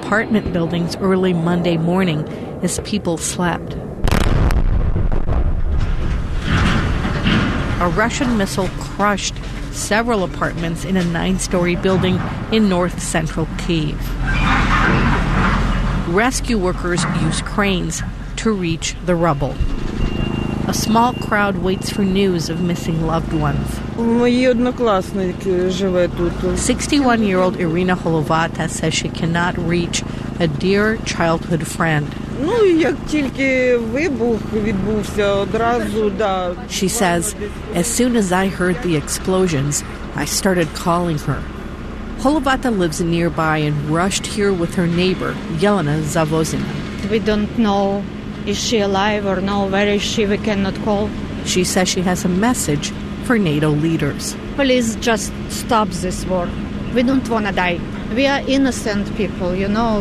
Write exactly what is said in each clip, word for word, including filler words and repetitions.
apartment buildings early Monday morning as people slept. A Russian missile crushed several apartments in a nine-story building in north-central Kyiv. Rescue workers use cranes to reach the rubble. A small crowd waits for news of missing loved ones. sixty-one-year-old Irina Holovata says she cannot reach a dear childhood friend. She says, as soon as I heard the explosions, I started calling her. Holovata lives nearby and rushed here with her neighbor, Yelena Zavozina. We don't know is she alive or no, where is she, we cannot call. She says she has a message for NATO leaders. Please just stop this war. We don't want to die. We are innocent people, you know.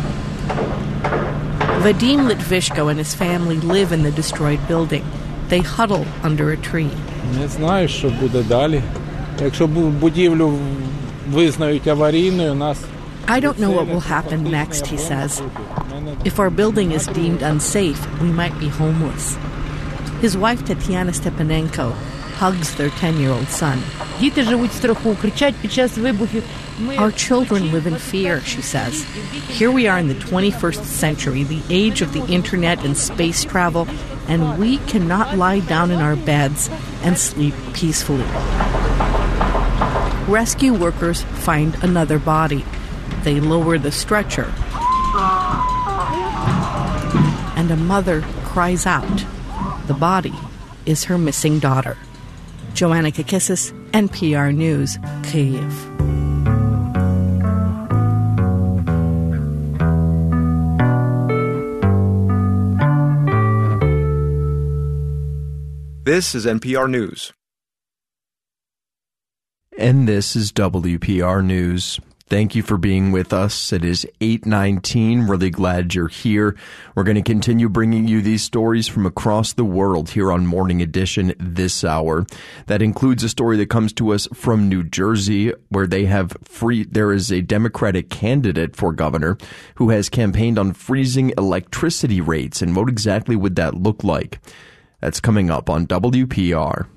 Vadim Litvishko and his family live in the destroyed building. They huddle under a tree. Не знаю, що буде далі. Якщо будівлю визнають аварійною, нас I don't know what will happen next, he says. If our building is deemed unsafe, we might be homeless. His wife, Tatiana Stepanenko, hugs their ten-year-old son. Our children live in fear, she says. Here we are in the twenty-first century, the age of the internet and space travel, and we cannot lie down in our beds and sleep peacefully. Rescue workers find another body. They lower the stretcher, and a mother cries out. The body is her missing daughter. Joanna Kakissis, N P R News, Kyiv. This is N P R News. And this is W P R News. Thank you for being with us. It is eight nineteen. Really glad you're here. We're going to continue bringing you these stories from across the world here on Morning Edition this hour. That includes a story that comes to us from New Jersey, where they have free. There is a Democratic candidate for governor who has campaigned on freezing electricity rates. And what exactly would that look like? That's coming up on W P R.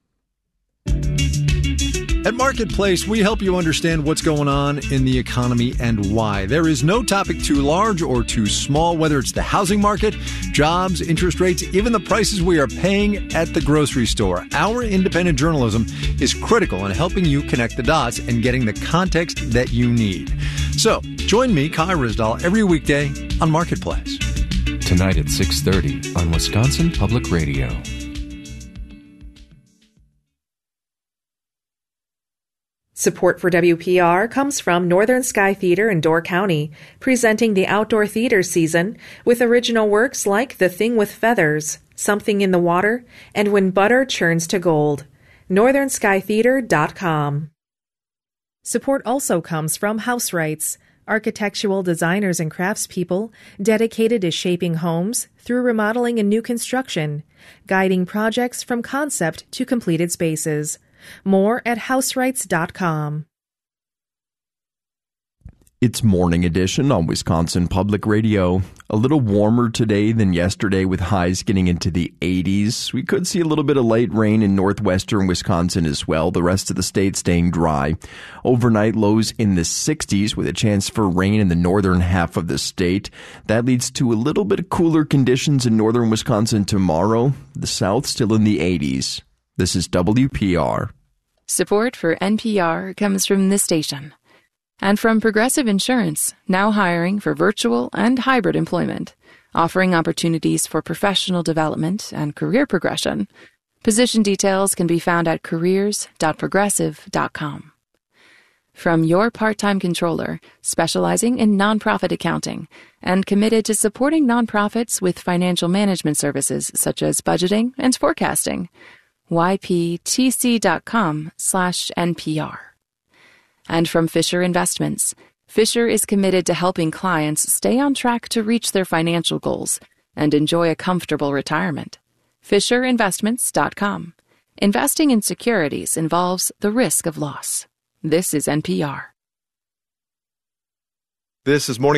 At Marketplace, we help you understand what's going on in the economy and why. There is no topic too large or too small, whether it's the housing market, jobs, interest rates, even the prices we are paying at the grocery store. Our independent journalism is critical in helping you connect the dots and getting the context that you need. So, join me, Kai Ryssdal, every weekday on Marketplace. Tonight at six thirty on Wisconsin Public Radio. Support for W P R comes from Northern Sky Theater in Door County, presenting the outdoor theater season with original works like The Thing with Feathers, Something in the Water, and When Butter Churns to Gold. northern sky theater dot com. Support also comes from House Rights, architectural designers and craftspeople dedicated to shaping homes through remodeling and new construction, guiding projects from concept to completed spaces. More at house rights dot com. It's Morning Edition on Wisconsin Public Radio. A little warmer today than yesterday with highs getting into the eighties. We could see a little bit of light rain in northwestern Wisconsin as well. The rest of the state staying dry. Overnight lows in the sixties with a chance for rain in the northern half of the state. That leads to a little bit of cooler conditions in northern Wisconsin tomorrow. The south still in the eighties. This is W P R. Support for N P R comes from this station and from Progressive Insurance, now hiring for virtual and hybrid employment, offering opportunities for professional development and career progression. Position details can be found at careers dot progressive dot com. From your part-time controller, specializing in nonprofit accounting and committed to supporting nonprofits with financial management services such as budgeting and forecasting. Y P T C dot com slash N P R. And from Fisher Investments, Fisher is committed to helping clients stay on track to reach their financial goals and enjoy a comfortable retirement. Fisher Investments dot com. Investing in securities involves the risk of loss. This is N P R. This is Morning